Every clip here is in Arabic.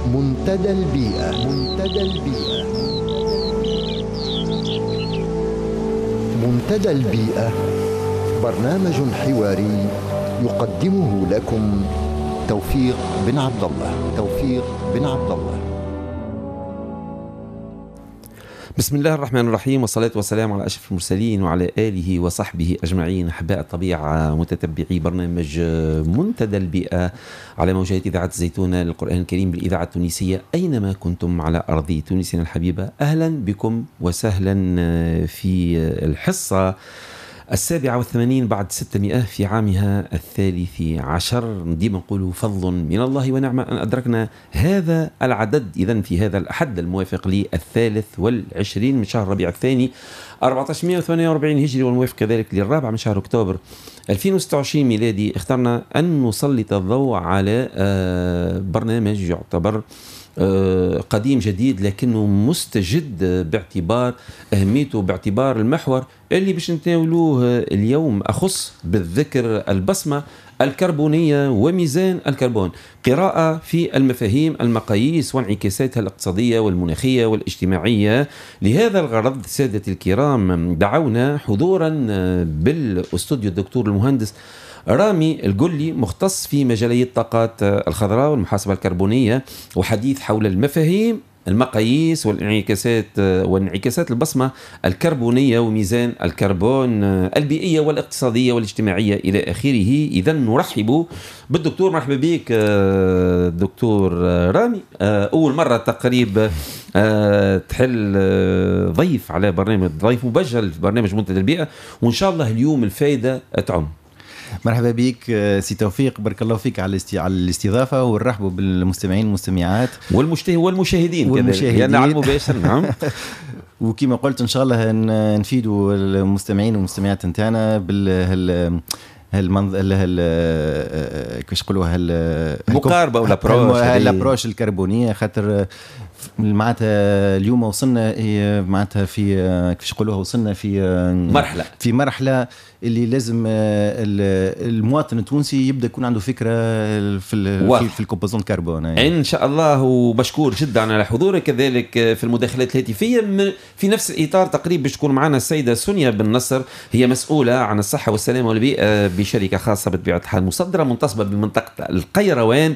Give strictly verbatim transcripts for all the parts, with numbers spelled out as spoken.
منتدى البيئة. منتدى البيئة. منتدى البيئة برنامج حواري يقدمه لكم توفيق بن عبد الله. توفيق بن عبد الله. بسم الله الرحمن الرحيم، والصلاة والسلام على أشرف المرسلين وعلى آله وصحبه أجمعين. أحباء الطبيعة، متتبعي برنامج منتدى البيئة على موجات إذاعة الزيتونة للقرآن الكريم بالإذاعة التونسية أينما كنتم على أرض تونسنا الحبيبة. أهلا بكم وسهلا في الحصة السابعة والثمانين بعد ستمائة في عامها الثالث عشر. ديما نقول فضل من الله ونعمة أن أدركنا هذا العدد إذن في هذا الأحد الموافق للثالث والعشرين من شهر ربيع الثاني أربعة عشر وثمانية وأربعين هجري، والموافق كذلك للرابع من شهر أكتوبر ألفين وستة وعشرين ميلادي. اخترنا أن نسلط الضوء على برنامج يعتبر قديم جديد لكنه مستجد باعتبار أهميته، باعتبار المحور اللي باش نتناولوه اليوم أخص بالذكر البصمة الكربونية وميزان الكربون، قراءة في المفاهيم المقاييس وانعكاساتها الاقتصادية والمناخية والاجتماعية. لهذا الغرض سادة الكرام دعونا حضورا بالاستوديو الدكتور المهندس رامي القلي، مختص في مجالي الطاقات الخضراء والمحاسبة الكربونية، وحديث حول المفاهيم المقاييس والانعكاسات وانعكاسات البصمة الكربونية وميزان الكربون البيئية والاقتصادية والاجتماعية إلى آخره. إذا نرحب بالدكتور. مرحبا بك دكتور رامي، أول مرة تقريب تحل ضيف على برنامج، ضيف مبجل في برنامج منتدى البيئة، وإن شاء الله اليوم الفائدة تعم. مرحبا بك سي توفيق، بارك الله فيك على على الاستضافه، ونرحبوا بالمستمعين والمستمعات والمشته والمشاهدين والمشاهدين يعني على المباشر. نعم. وكما قلت ان شاء الله نفيدوا المستمعين والمستمعات نتاعنا بال هالمنظ هال كيفاش نقولوها المقاربه ولا بروش الابروش الكربونيه، خاطر معناتها اليوم وصلنا معناتها في كيفاش نقولوها وصلنا في مرحله في مرحله اللي لازم المواطن التونسي يبدا يكون عنده فكره في في, في الكومبوزون كربون يعني. ان شاء الله، وبشكور جدا على حضورك كذلك في المداخلات الهاتفيه. في نفس الاطار تقريبا باش تكون معنا السيده سونيا بن نصر، هي مسؤوله عن الصحه والسلامه والبيئه بشركه خاصه بطبيعه الحال مصدره منتصبه بمنطقه القيروان،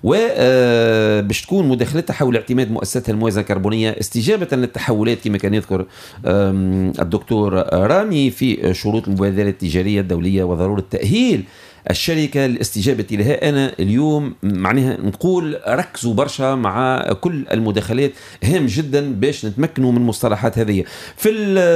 وباش تكون مداخلتها حول اعتماد مؤسساتها الموازنه الكربونيه استجابه للتحولات كما كان يذكر الدكتور رامي في شروط المبادرة التجارية الدولية وضرورة تأهيل الشركة للاستجابة لها. أنا اليوم معناها نقول ركزوا برشا مع كل المداخلات، هام جدا باش نتمكنوا من المصطلحات هذه. في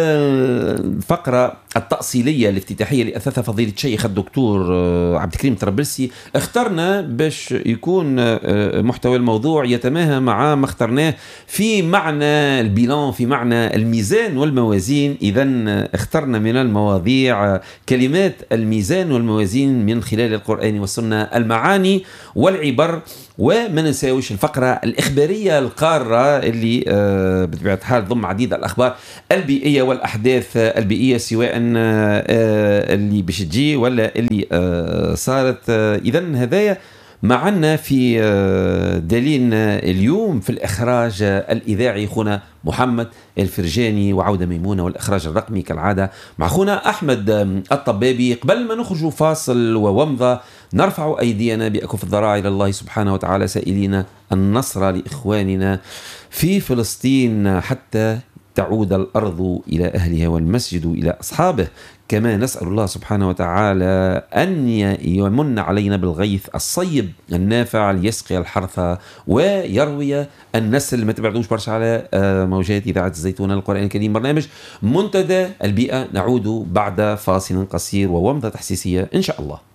الفقرة التأصيلية الافتتاحية اللي أثثها فضيلة الشيخ الدكتور عبد الكريم الطرابلسي، اخترنا باش يكون محتوى الموضوع يتماهى مع ما اخترناه في معنى البيلان، في معنى الميزان والموازين. إذن اخترنا من المواضيع كلمات الميزان والموازين من من خلال القرآن والسنة، المعاني والعبر، وما ننساوش الفقرة الإخبارية القارة اللي آه بطبيعة الحال ضم عديد الأخبار البيئية والأحداث البيئية، سواء آه اللي باش تجي ولا اللي آه صارت. آه إذن هذايا معنا في آه دليل اليوم في الإخراج الإذاعي خونا محمد الفرجاني، وعودة ميمونة، والإخراج الرقمي كالعادة مع خونا أحمد الطبابي. قبل ما نخرج فاصل وومضة نرفع أيدينا بأكف الضراع إلى الله سبحانه وتعالى سائلين النصر لإخواننا في فلسطين حتى تعود الأرض إلى أهلها والمسجد إلى أصحابه. كما نسأل الله سبحانه وتعالى أن يمن علينا بالغيث الصيب النافع ليسقي الحرث ويروي النسل. ما تبعدوش برشا على موجات إذاعة الزيتونة للقرآن الكريم، برنامج منتدى البيئة. نعود بعد فاصل قصير وومضة تحسيسية إن شاء الله.